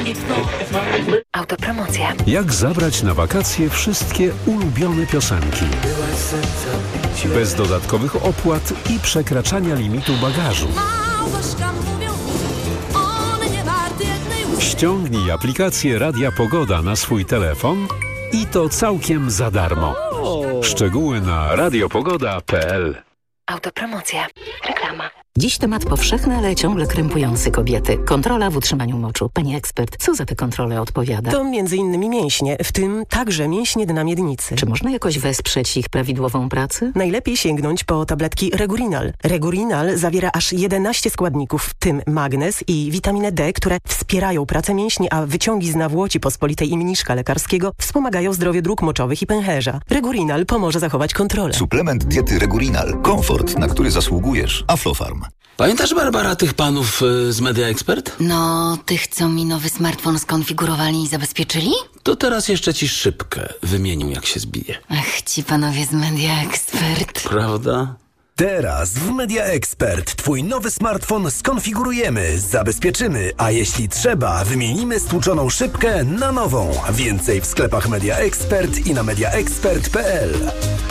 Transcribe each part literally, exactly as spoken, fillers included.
Autopromocja. Jak zabrać na wakacje wszystkie ulubione piosenki bez dodatkowych opłat i przekraczania limitu bagażu. Ściągnij aplikację Radia Pogoda na swój telefon i to całkiem za darmo. Szczegóły na radiopogoda kropka p l. Autopromocja. Reklama. Dziś temat powszechny, ale ciągle krępujący kobiety. Kontrola w utrzymaniu moczu. Pani ekspert, co za te kontrole odpowiada? To między innymi mięśnie, w tym także mięśnie dna miednicy. Czy można jakoś wesprzeć ich prawidłową pracę? Najlepiej sięgnąć po tabletki Regurinal. Regurinal zawiera aż jedenaście składników, w tym magnez i witaminę D, które wspierają pracę mięśni, a wyciągi z nawłoci pospolitej i mniszka lekarskiego wspomagają zdrowie dróg moczowych i pęcherza. Regurinal pomoże zachować kontrolę. Suplement diety Regurinal. Komfort, na który zasługujesz. Aflofarm. Pamiętasz, Barbara, tych panów y, z Media Expert? No, tych, co mi nowy smartfon skonfigurowali i zabezpieczyli? To teraz jeszcze ci szybkę wymienił, jak się zbije. Ach, ci panowie z Media Expert. Prawda? Teraz w Media Expert twój nowy smartfon skonfigurujemy, zabezpieczymy, a jeśli trzeba, wymienimy stłuczoną szybkę na nową. Więcej w sklepach Media Expert i na media expert kropka p l.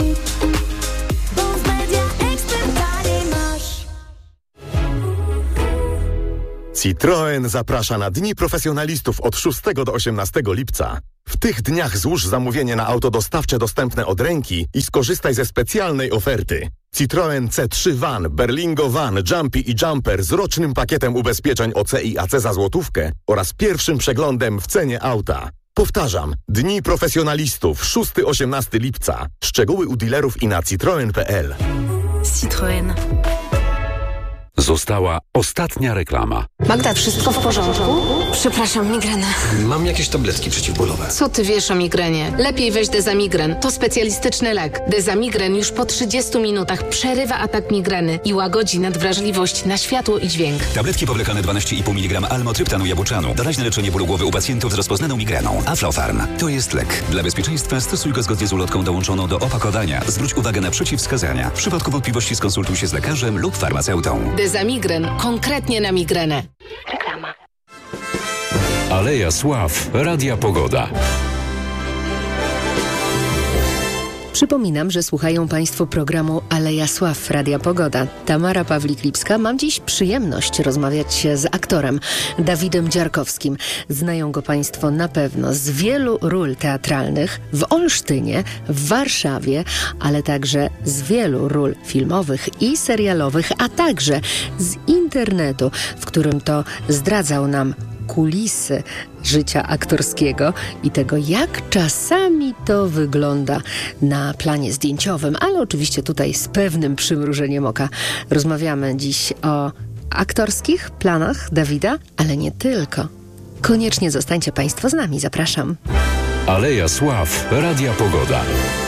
Citroen zaprasza na Dni Profesjonalistów od szóstego do osiemnastego lipca. W tych dniach złóż zamówienie na auto dostawcze dostępne od ręki i skorzystaj ze specjalnej oferty. Citroen C trzy Van, Berlingo Van, Jumpy i Jumper z rocznym pakietem ubezpieczeń O C i A C za złotówkę oraz pierwszym przeglądem w cenie auta. Powtarzam, Dni Profesjonalistów szóstego do osiemnastego lipca. Szczegóły u dealerów i na citroen kropka p l. Citroen. Została ostatnia reklama. Magda, wszystko w porządku? Przepraszam, migrena. Mam jakieś tabletki przeciwbólowe. Co ty wiesz o migrenie? Lepiej weź Dezamigren. To specjalistyczny lek. Dezamigren już po trzydziestu minutach przerywa atak migreny i łagodzi nadwrażliwość na światło i dźwięk. Tabletki powlekane dwanaście i pół miligrama almotryptanu jabłczanu. Doraźne leczenie bólu głowy u pacjentów z rozpoznaną migreną. Aflofarm. To jest lek. Dla bezpieczeństwa stosuj go zgodnie z ulotką dołączoną do opakowania. Zwróć uwagę na przeciwwskazania. W przypadku wątpliwości skonsultuj się z lekarzem lub farmaceutą. Dezamigren. Konkretnie na migrenę. Reklama. Aleja Sław. Radia Pogoda. Przypominam, że słuchają Państwo programu Aleja Sław Radia Pogoda. Tamara Pawlik-Lipska. Mam dziś przyjemność rozmawiać z aktorem Dawidem Dziarkowskim. Znają go Państwo na pewno z wielu ról teatralnych w Olsztynie, w Warszawie, ale także z wielu ról filmowych i serialowych, a także z internetu, w którym to zdradzał nam kulisy życia aktorskiego i tego, jak czasami to wygląda na planie zdjęciowym, ale oczywiście tutaj z pewnym przymrużeniem oka. Rozmawiamy dziś o aktorskich planach Dawida, ale nie tylko. Koniecznie zostańcie Państwo z nami, zapraszam. Aleja Sław. Radia Pogoda.